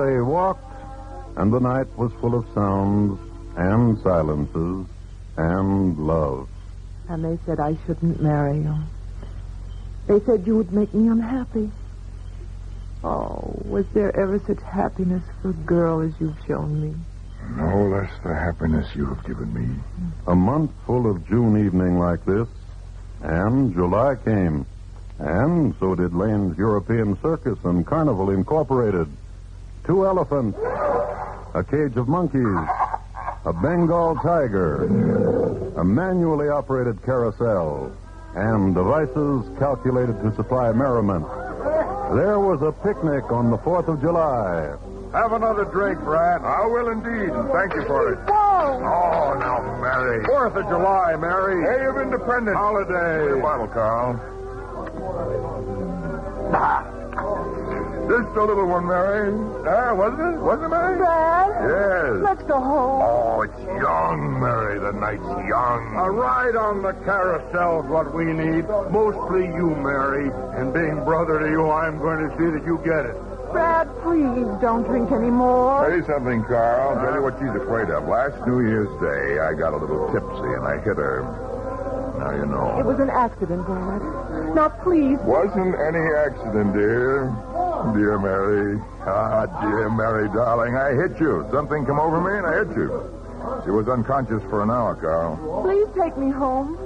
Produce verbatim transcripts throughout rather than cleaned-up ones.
they walked, and the night was full of sounds and silences and love. And they said I shouldn't marry you. They said you would make me unhappy. Oh, was there ever such happiness for a girl as you've shown me? No less the happiness you have given me. A month full of June evening like this, and July came. And so did Lane's European Circus and Carnival Incorporated. Two elephants, a cage of monkeys, a Bengal tiger, a manually operated carousel, and devices calculated to supply merriment. There was a picnic on the fourth of July. Have another drink, Brad. I will indeed, and thank you for it. Whoa! Oh, now, Mary. Fourth of July, Mary. Day of Independence. Holiday. Your bottle, Carl. Just a little one, Mary. Ah, wasn't it? Wasn't it, Mary? Brad? Yes. Let's go home. Oh, it's young, Mary. The night's young. A ride on the carousel's what we need. Mostly you, Mary. And being brother to you, I'm going to see that you get it. Brad, please don't drink anymore. Tell you something, Carl. I'll tell you what she's afraid of. Last New Year's Day, I got a little tipsy, and I hit her. Now you know. It was an accident, Brad. Now, please. Wasn't any accident, dear. Dear Mary. Ah, dear Mary, darling. I hit you. Something come over me, and I hit you. She was unconscious for an hour, Carl. Please take me home.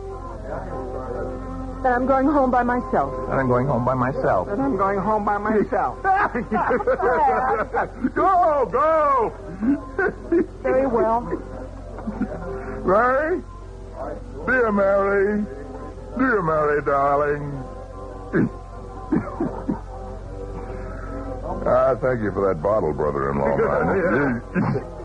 Then I'm going home by myself. And I'm going home by myself. And I'm going home by myself. Go, go! Very well. Mary? Dear Mary. Dear Mary, darling. Ah, thank you for that bottle, brother-in-law.